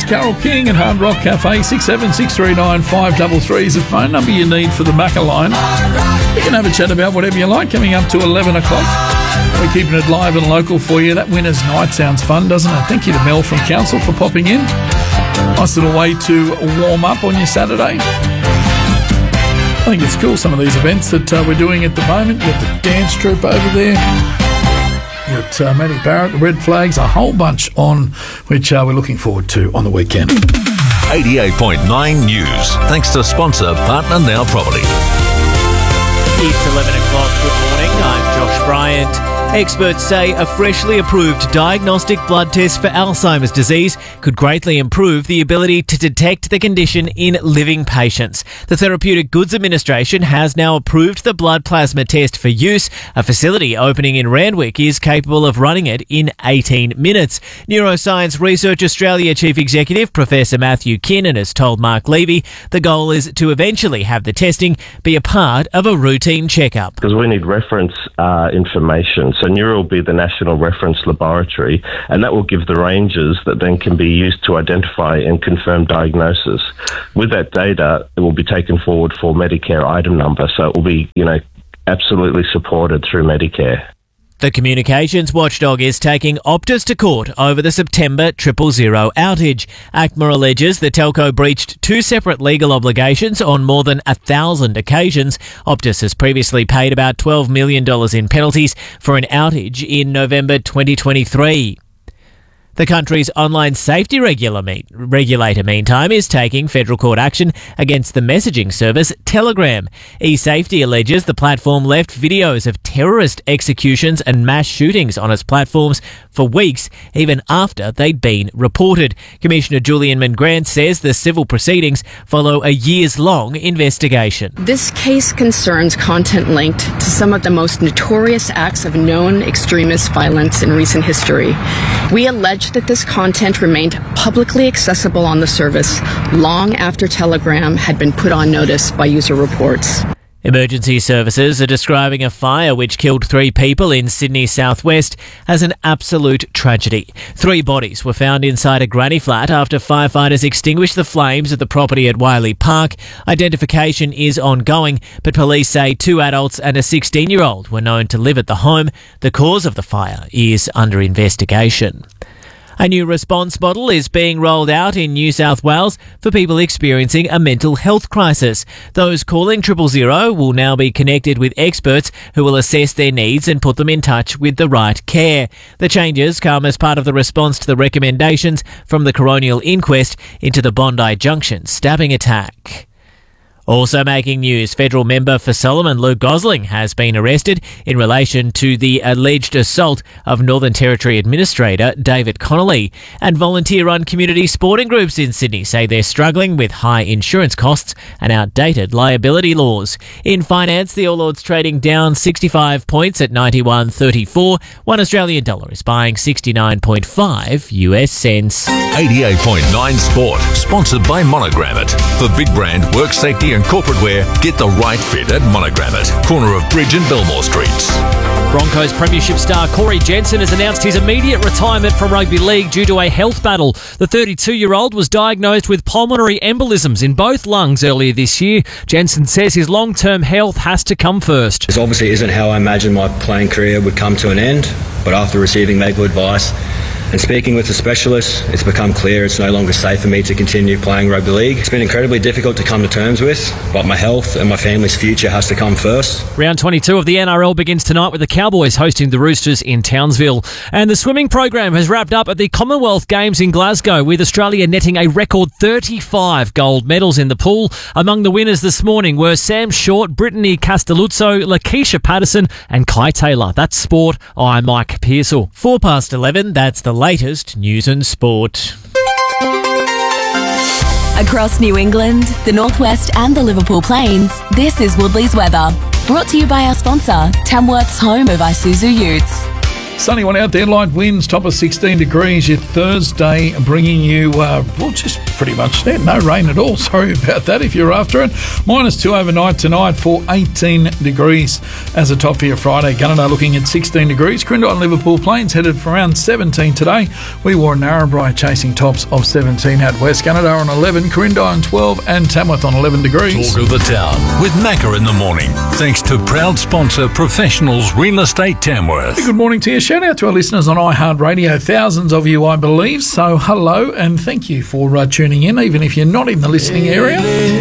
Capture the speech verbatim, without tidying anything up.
Carol King at Hard Rock Cafe. Six seven six three nine five three three is the phone number you need for the Macca line. You can have a chat about whatever you like coming up to eleven o'clock. We're keeping it live and local for you. That winner's night sounds fun, doesn't it? Thank you to Mel from Council for popping in. Nice little way to warm up on your Saturday. I think it's cool, some of these events that uh, we're doing at the moment. You've got the dance troupe over there. You've got uh, Matty Barrett, the Red Flags, a whole bunch on, which uh, we're looking forward to on the weekend. eighty-eight point nine News. Thanks to sponsor Partner Now Property. It's eleven o'clock. Good morning. I'm Josh Bryant. Experts say a freshly approved diagnostic blood test for Alzheimer's disease could greatly improve the ability to detect the condition in living patients. The Therapeutic Goods Administration has now approved the blood plasma test for use. A facility opening in Randwick is capable of running it in eighteen minutes. Neuroscience Research Australia Chief Executive Professor Matthew Kinnan has told Mark Levy the goal is to eventually have the testing be a part of a routine checkup. Because we need reference uh, information. So Neuro will be the national reference laboratory, and that will give the ranges that then can be used to identify and confirm diagnosis. With that data, it will be taken forward for Medicare item number, so it will be, you know, absolutely supported through Medicare. The communications watchdog is taking Optus to court over the September triple zero outage. A C M A alleges the telco breached two separate legal obligations on more than a thousand occasions. Optus has previously paid about twelve million dollars in penalties for an outage in November twenty twenty-three. The country's online safety regula- regulator, meantime, is taking federal court action against the messaging service Telegram. eSafety alleges the platform left videos of terrorist executions and mass shootings on its platforms for weeks, even after they'd been reported. Commissioner Julian Mangrant says the civil proceedings follow a years-long investigation. This case concerns content linked to some of the most notorious acts of known extremist violence in recent history. We allege that this content remained publicly accessible on the service long after Telegram had been put on notice by user reports. Emergency services are describing a fire which killed three people in Sydney's southwest as an absolute tragedy. Three bodies were found inside a granny flat after firefighters extinguished the flames at the property at Wiley Park. Identification is ongoing, but police say two adults and a sixteen-year-old were known to live at the home. The cause of the fire is under investigation. A new response model is being rolled out in New South Wales for people experiencing a mental health crisis. Those calling triple zero will now be connected with experts who will assess their needs and put them in touch with the right care. The changes come as part of the response to the recommendations from the coronial inquest into the Bondi Junction stabbing attack. Also making news, federal member for Solomon Luke Gosling has been arrested in relation to the alleged assault of Northern Territory Administrator David Connolly. And volunteer-run community sporting groups in Sydney say they're struggling with high insurance costs and outdated liability laws. In finance, the All Ords trading down sixty-five points at ninety-one thirty-four. One Australian dollar is buying sixty-nine point five U S cents. eighty-eight point nine Sport, sponsored by Monogram It. For big brand, work safety and corporate wear, get the right fit at Monogram It, corner of Bridge and Belmore Streets. Broncos premiership star Corey Jensen has announced his immediate retirement from rugby league due to a health battle. The thirty-two-year-old was diagnosed with pulmonary embolisms in both lungs earlier this year. Jensen says his long-term health has to come first. This obviously isn't how I imagined my playing career would come to an end, but after receiving medical advice and speaking with a specialist, it's become clear it's no longer safe for me to continue playing rugby league. It's been incredibly difficult to come to terms with, but my health and my family's future has to come first. Round twenty-two of the N R L begins tonight with the Cowboys hosting the Roosters in Townsville. And the swimming program has wrapped up at the Commonwealth Games in Glasgow, with Australia netting a record thirty-five gold medals in the pool. Among the winners this morning were Sam Short, Brittany Castelluzzo, Lakeisha Patterson and Kai Taylor. That's sport. I'm Mike Pearsall. Four past eleven, that's the latest news and sport. Across New England, the Northwest and the Liverpool Plains, this is Woodley's weather. Brought to you by our sponsor, Tamworth's home of Isuzu Utes. Sunny one out there, light winds, top of sixteen degrees. Your Thursday bringing you, uh, well, just pretty much there. No rain at all. Sorry about that if you're after it. Minus two overnight tonight for eighteen degrees as a top for your Friday. Gunnedah looking at sixteen degrees. Crindle and Liverpool Plains headed for around seventeen today. We wore Narrabri chasing tops of seventeen at West. Gunnedah on eleven, Crindle on twelve, and Tamworth on eleven degrees. Talk of the town with Macca in the morning. Thanks to proud sponsor Professionals Real Estate Tamworth. Good morning to you. Shout out to our listeners on iHeartRadio. Thousands of you, I believe. So hello and thank you for uh, tuning in, even if you're not in the listening area.